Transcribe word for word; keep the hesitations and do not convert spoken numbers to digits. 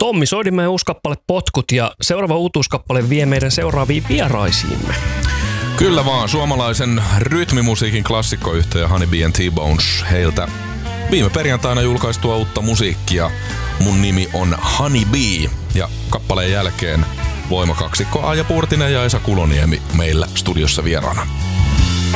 Tommi Soidimäen uusi kappale Potkut ja seuraava uutuuskappale vie meidän seuraaviin vieraisiimme. Kyllä vaan, suomalaisen rytmimusiikin klassikkoyhtiö Honey Bee and T-Bones. Heiltä viime perjantaina julkaistua uutta musiikkia. Mun nimi on Honey Bee ja kappaleen jälkeen voimakaksikko Aija Purtinen ja Esa Kuloniemi meillä studiossa vieraana.